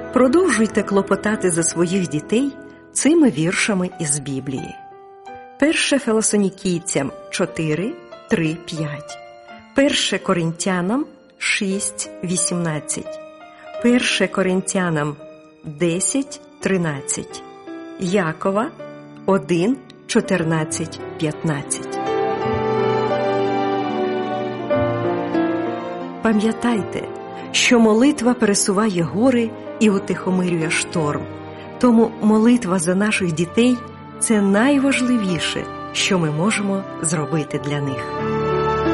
Продовжуйте клопотати за своїх дітей цими віршами із Біблії. 1 Фесалонікійцям 4, 3, 5. 1 Коринтянам 6, 18. 1 Коринтянам 10, 13. Якова 1, 14, 15. Пам'ятайте, що молитва пересуває гори і утихомирює шторм. Тому молитва за наших дітей – це найважливіше, що ми можемо зробити для них.